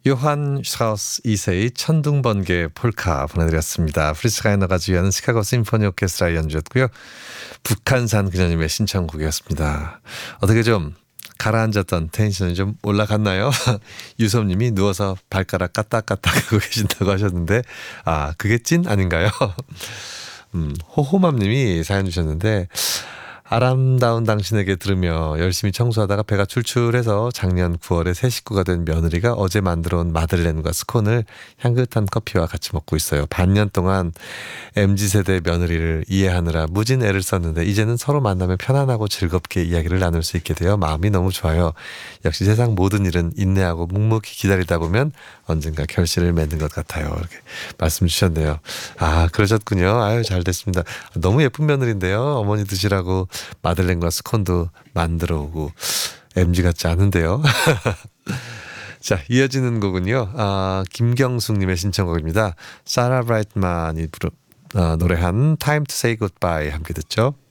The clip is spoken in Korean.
요한 슈트라우스 2세의 천둥번개 폴카 보내드렸습니다. 프리츠 가이너가 지휘하는 시카고 심포니 오케스트라 연주였고요. 북한산 그녀님의 신청곡이었습니다. 어떻게 좀 가라앉았던 텐션이 좀 올라갔나요? 유섭님이 누워서 발가락 까딱까딱 하고 계신다고 하셨는데 그게 찐 아닌가요? 호호맘님이 사연 주셨는데 아름다운 당신에게 들으며 열심히 청소하다가 배가 출출해서 작년 9월에 새 식구가 된 며느리가 어제 만들어 온 마들렌과 스콘을 향긋한 커피와 같이 먹고 있어요. 반년 동안 MZ세대 며느리를 이해하느라 무진 애를 썼는데 이제는 서로 만나면 편안하고 즐겁게 이야기를 나눌 수 있게 되어 마음이 너무 좋아요. 역시 세상 모든 일은 인내하고 묵묵히 기다리다 보면 언젠가 결실을 맺는 것 같아요. 이렇게 말씀 주셨네요. 그러셨군요. 아유, 잘 됐습니다. 너무 예쁜 며느리인데요. 어머니 드시라고 마들렌과 스콘도 만들어 오고 MG 같지 않은데요. 자, 이어지는 곡은요. 김경숙님의 신청곡입니다. 사라 브라이트만이 노래한 Time to Say Goodbye 함께 듣죠.